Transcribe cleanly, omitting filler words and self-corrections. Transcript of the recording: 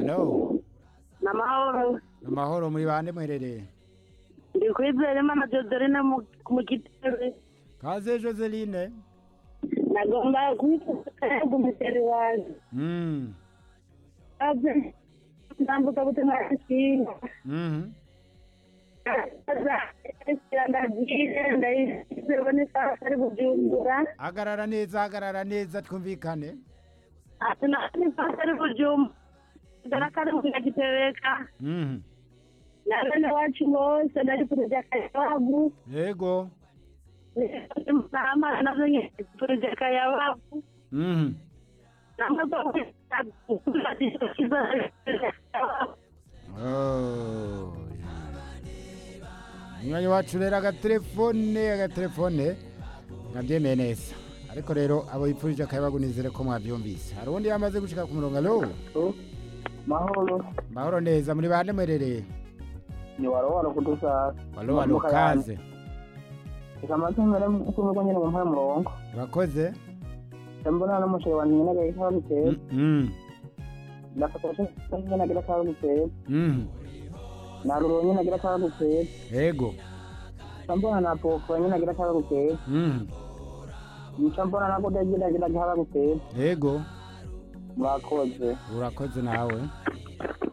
Hello. Namahoro. Amahoro muri bande muherereye? Ndi kwizera Imana Joseline mu Gitebe. Kaze Joseline. Nagomba kwitsa umuteri wanjye. Aze ndambuka gutema ishinga. Hagarara neza twumvikane. Ati nari pasari Bujumbura. Ndarakari mu Gitebeka. Nabene wacu bose nari kurujaka yababu. Yego. Mama nabonye kurujaka yababu. Umwanya wacu rero agatelefone nkabyemeye neza ariko rero abo yipfurije akayabagunizere ko mwabyumvise hari undi yamaze gushika ku murongo. Alo mahoro neza muri bande mwerereye? Ni waro kudusa walo kaze ikamaze ngere kuko nyine mu murongo urakoze mbona n'umushe wa nyine gaita bite ndafatashe nyine nagira kawo bite naruro nyine nagira kawo bite yego mbona napo nyine nagira kawo bite mbona nako dagira kawo bite yego urakoze nawe.